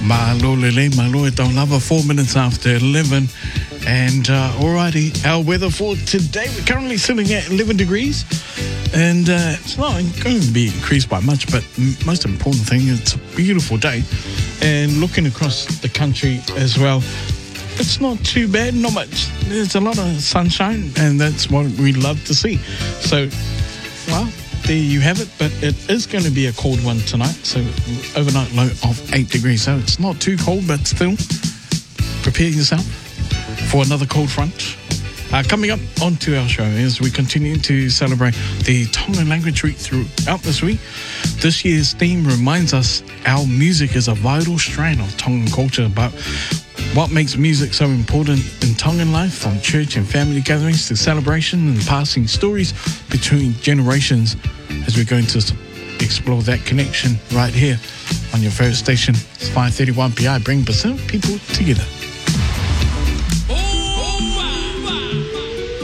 Malo Lele, Malo e tau lava, 4 minutes after 11. And alrighty, our weather for today, we're currently sitting at 11 degrees. And it's not going to be increased by much, but most important thing, it's a beautiful day. And looking across the country as well, it's not too bad, not much. There's a lot of sunshine, and that's what we love to see. So, well, there you have it, but it is going to be a cold one tonight. So, overnight low of 8 degrees. So, it's not too cold, but still, prepare yourself for another cold front. Coming up onto our show as we continue to celebrate the Tongan Language Week throughout this week. This year's theme reminds us our music is a vital strand of Tongan culture, but what makes music so important in Tongan life, from church and family gatherings to celebration and passing stories between generations, as we're going to explore that connection right here on your favorite station. It's 531 PI, bring Pacific people together.